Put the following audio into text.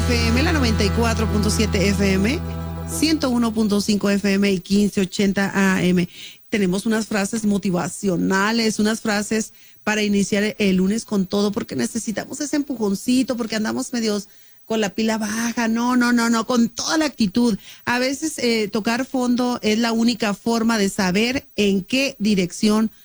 FM, la 94.7 FM, 101.5 FM y 1580 AM. Tenemos unas frases motivacionales, unas frases para iniciar el lunes con todo, porque necesitamos ese empujoncito, porque andamos medios con la pila baja. No, con toda la actitud. A veces tocar fondo es la única forma de saber en qué dirección